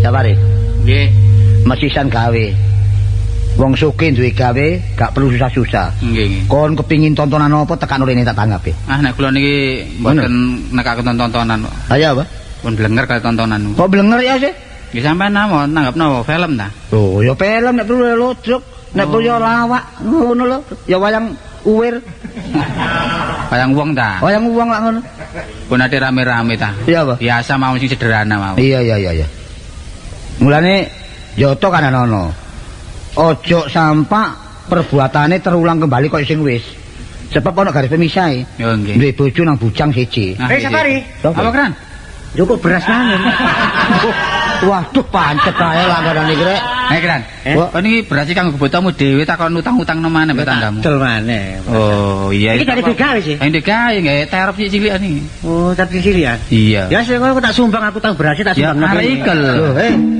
Jaware. Nggih. Mesisan gawe. Wong sugih duwe gawe, gak perlu susah-susah. Nggih. Kon kepingin tontonan apa tekan rene tak tanggapi. Ah nek kula niki mboten nekaken tontonan kok. Ayo apa? Pun blenger kali tontonan. Kok blenger ya sih? Nggih sampean namon nanggapno film ta? Oh, ya film nek perlu lodrok, nek perlu ya lawak, ngono lho. Ya wayang uwir. Wayang wong ta? Wayang wong lak ngono. Pun ade rame-rame ta? Iya apa? Biasa mau sing sederhana mau. Iya. Mulane Yoto kan ana. Ojo sampak perbuatane terulang kembali kok sing wis. Sebab ana garis pemisah. Yo nggih. Duwe bojo nang bujang siji. Safari. Apa kran? Cukup beras nangin. Waduh pancet ae langganan iki rek. Kran. Kok niki berarti kanggo botamu dhewe takon utang-utang nemane mbek tanggamu. Del maneh. Oh, iya. Iki dari gawe sih. Ayo gawe nggih terop cilik niki. Oh, tapi silian. Iya. Ya sing ngono tak sumbang aku tang beras tak Ya sumbang. arek ikel. Loh,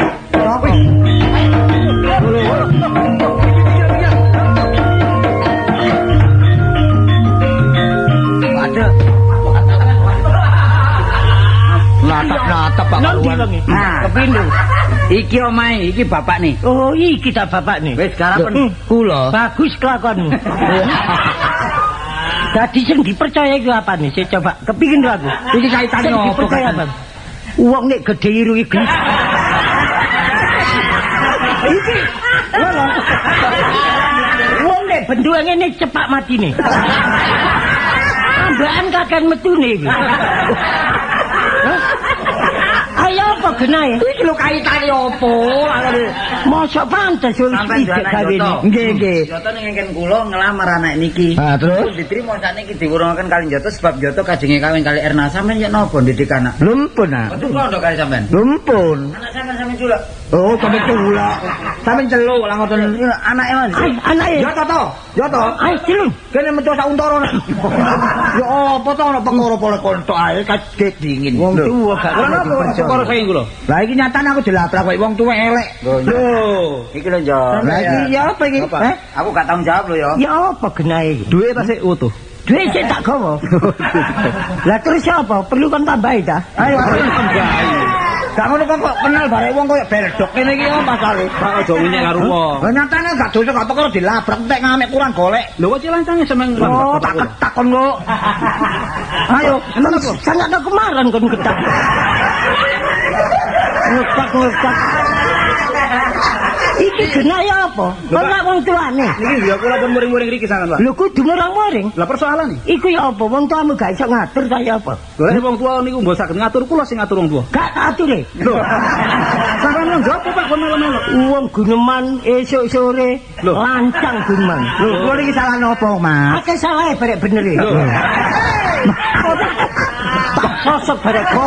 Natap Pak Karuan. Kepindo? Iki omahe, iki bapak nih. Oh, iki tak bapak nih. Wis karapen kula. Bagus kelakonmu. Jadi sing dipercaya iku apa nih? Saya coba kepingin lho aku. Iki kaitane Sing opo? dipercaya apa? Uang nek gede iru iki. Iki. Lho. Uang nek benduke ngene cepak matine. Ambakan kakan metune iki. Ayo apa genahe? Iki lho kaitane opo? Mosok pantes wis tidak gawene. Nggih. Joto ngengken kula ngelamar anak niki. Ah terus Diterima sakniki diwurungaken kali Joto sebab Joto kajenge kawin kali Erna. Sampeyan yen napa didik anak? lumpun ah. Betul kok kali sampean. Lumpun. Anak sampean sampe culak. Oh, sampe culak. Sampe celuk lah ngoten. Anake Mas. Anake. Yoto to. Yoto. Ayo cilun. Kene metu sak untara. Ya apa to ana perkara pole kontok ae kaget dingin. Wong tuwa gak Lha kena dipercaya. perkara saking kula. Lah iki nyatane aku dilabrak koyo wong tuwa elek. Lho. Iki lho Jo. Lah iki ya apa iki? Heh? Aku gak tanggung jawab lho ya. Ya apa genahe iki? Duwe ta sik utuh. Duit sik tak gawa. Lah terus apa? Perlu kon tambahi ta? Ayo gak ngono kok kenal barek wong koyo berdok kene iki apa masale? Pak aja winyek karo wong. Lah nyatane gak dosa gak perkara dilabrak entek ngamek kurang golek. Lho kok cilancange semeng Oh, tak ketak kon kok. Ayo, Emang sangat ada kemarin kon ketak. Ngepak. Iki genahe apa? Kon lak wong tuane. Niki ya kula pun muring-muring riki sangan, Pak. Lho kudu muring-muring. Lah persoalan iki. Iku ya apa? Wong tuamu gak iso ngatur ta ya apa? Lha wong tua niku mbok saged ngatur kula sing ngatur wong tua. Gak tak ature. Lho. Sampeyan nang jopo Pak kon melo-melo. Wong guneman esuk sore Loh. lancang guneman. lho kula iki salah nopo, Mas? Akeh salahe barek bener e. Tak sosok barek kok.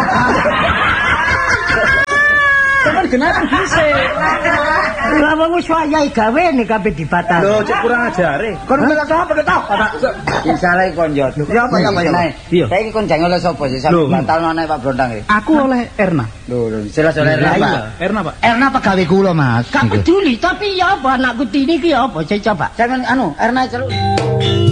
Sampeyan genakan dhisik. Lah wong wis wayahe gawene kabeh dibatal. Lho cek kurang ajare. Kon ngelak apa ketok? Sing salah kon Joto. Ya apa ya apa ya. Iya. Saiki kon jange oleh sapa sih? Lho. Sampe batal anak Pak Brondang iki. Aku oleh Erna. Lho, jelas oleh Erna. Pak. Erna, Pak. Erna pegawe kula, Mas. Gak peduli, tapi ya apa anakku tini ki ya apa? Saya coba. Sampeyan anu Erna celuk.